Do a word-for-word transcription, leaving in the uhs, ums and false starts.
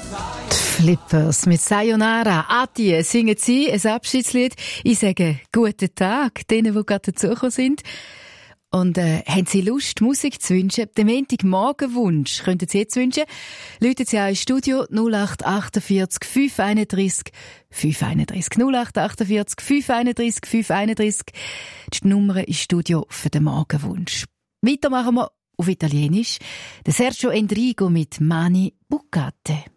Flippers mit Sayonara. Adie singen sie ein Abschiedslied. Ich sage guten Tag denen, die gerade dazugekommen sind. Und äh, haben Sie Lust, Musik zu wünschen? Den Montagmorgenwunsch könnten Sie jetzt wünschen. Läuten Sie auch ins Studio null acht achtundvierzig fünf einunddreißig fünf einunddreißig null acht achtundvierzig fünf einunddreißig fünf einunddreißig. Das ist die Nummer ins Studio für den Morgenwunsch. Weiter machen wir auf Italienisch. Der Sergio Endrigo mit Mani Bucate.